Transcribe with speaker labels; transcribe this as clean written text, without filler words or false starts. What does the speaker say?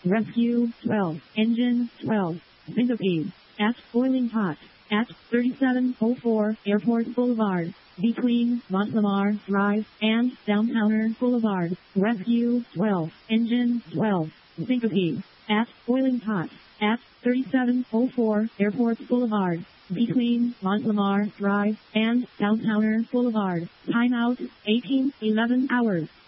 Speaker 1: Rescue 12, Engine 12, Syncope, at Boiling Hot, at 3704 Airport Boulevard, between Montlamar Drive and Downtowner Boulevard. Rescue 12, Engine 12, Syncope, at Boiling Hot, at 3704 Airport Boulevard, between Montlamar Drive and Downtowner Boulevard. Timeout 18:11 hours.